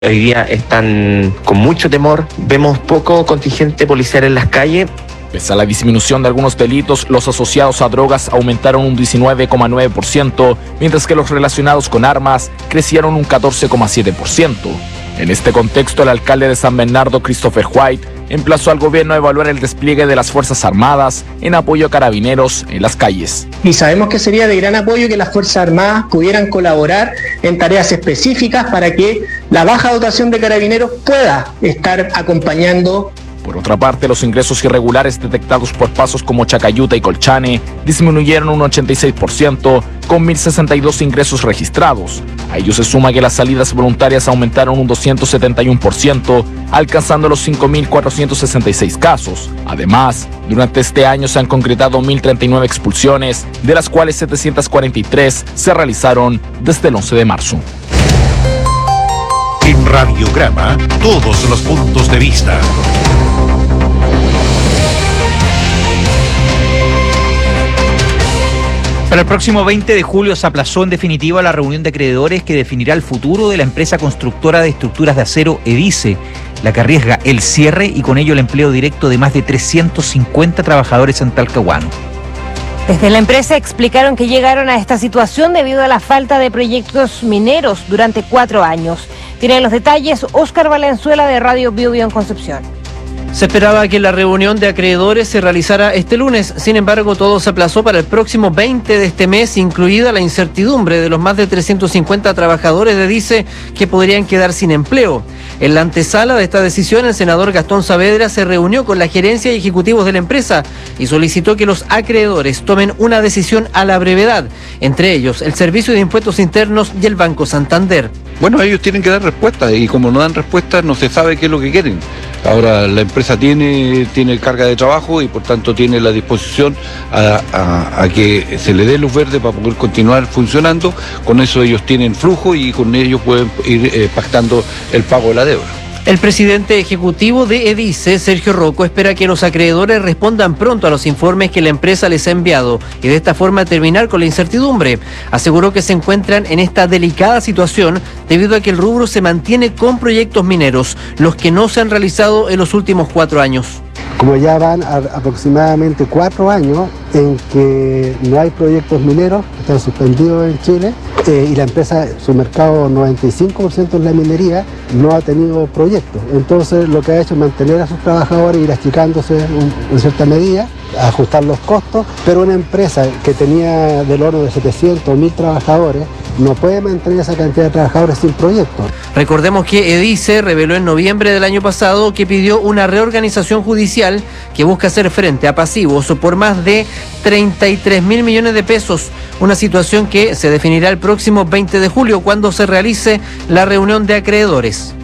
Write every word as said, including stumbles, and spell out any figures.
Hoy día están con mucho temor, vemos poco contingente policial en las calles. Pese a la disminución de algunos delitos, los asociados a drogas aumentaron un diecinueve coma nueve por ciento, mientras que los relacionados con armas crecieron un catorce coma siete por ciento. En este contexto, el alcalde de San Bernardo, Christopher White, emplazó al gobierno a evaluar el despliegue de las Fuerzas Armadas en apoyo a carabineros en las calles. Y sabemos que sería de gran apoyo que las Fuerzas Armadas pudieran colaborar en tareas específicas para que la baja dotación de carabineros pueda estar acompañando. Por otra parte, los ingresos irregulares detectados por pasos como Chacayuta y Colchane disminuyeron un ochenta y seis por ciento, con mil sesenta y dos ingresos registrados. A ello se suma que las salidas voluntarias aumentaron un doscientos setenta y uno por ciento, alcanzando los cinco mil cuatrocientos sesenta y seis casos. Además, durante este año se han concretado mil treinta y nueve expulsiones, de las cuales setecientas cuarenta y tres se realizaron desde el once de marzo. En Radiograma, todos los puntos de vista. Para el próximo veinte de julio se aplazó en definitiva la reunión de acreedores que definirá el futuro de la empresa constructora de estructuras de acero EDICE, la que arriesga el cierre y con ello el empleo directo de más de trescientos cincuenta trabajadores en Talcahuano. Desde la empresa explicaron que llegaron a esta situación debido a la falta de proyectos mineros durante cuatro años. Tiene los detalles Óscar Valenzuela de Radio Bio Bio en Concepción. Se esperaba que la reunión de acreedores se realizara este lunes, sin embargo todo se aplazó para el próximo veinte de este mes, incluida la incertidumbre de los más de trescientos cincuenta trabajadores de EDICE que podrían quedar sin empleo. En la antesala de esta decisión, el senador Gastón Saavedra se reunió con la gerencia y ejecutivos de la empresa y solicitó que los acreedores tomen una decisión a la brevedad, entre ellos el Servicio de Impuestos Internos y el Banco Santander. Bueno, ellos tienen que dar respuesta y como no dan respuesta no se sabe qué es lo que quieren. Ahora la empresa tiene, tiene carga de trabajo y por tanto tiene la disposición a, a, a que se le dé luz verde para poder continuar funcionando. Con eso ellos tienen flujo y con ellos pueden ir eh, pactando el pago de la deuda. El presidente ejecutivo de EDICE, Sergio Rocco, espera que los acreedores respondan pronto a los informes que la empresa les ha enviado y de esta forma terminar con la incertidumbre. Aseguró que se encuentran en esta delicada situación debido a que el rubro se mantiene con proyectos mineros, los que no se han realizado en los últimos cuatro años. Como ya van a aproximadamente cuatro años en que no hay proyectos mineros, están suspendidos en Chile, eh, y la empresa, su mercado noventa y cinco por ciento es la minería, no ha tenido proyectos. Entonces lo que ha hecho es mantener a sus trabajadores, ir achicándose un, en cierta medida, ajustar los costos, pero una empresa que tenía del orden de setecientos o mil trabajadores no puede mantener esa cantidad de trabajadores sin proyectos. Recordemos que EDICE reveló en noviembre del año pasado que pidió una reorganización judicial que busca hacer frente a pasivos por más de treinta y tres mil millones de pesos, una situación que se definirá el próximo veinte de julio cuando se realice la reunión de acreedores.